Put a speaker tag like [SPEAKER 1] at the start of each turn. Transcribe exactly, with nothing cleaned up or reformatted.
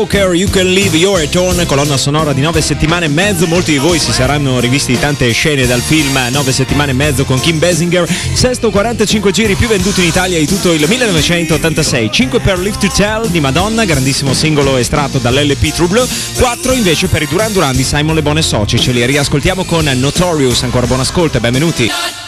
[SPEAKER 1] You Can Leave Your Return, colonna sonora di nove settimane e mezzo. Molti di voi si saranno rivisti tante scene dal film Nove settimane e mezzo con Kim Basinger. Sesto quarantacinque giri più venduto in Italia di tutto il millenovecentottantasei. Cinque per Live to Tell di Madonna, grandissimo singolo estratto dall'L P True Blue. Quattro invece per i Duran Duran di Simon Le Bon e Soci. Ce li riascoltiamo con Notorious. Ancora buon ascolto e benvenuti.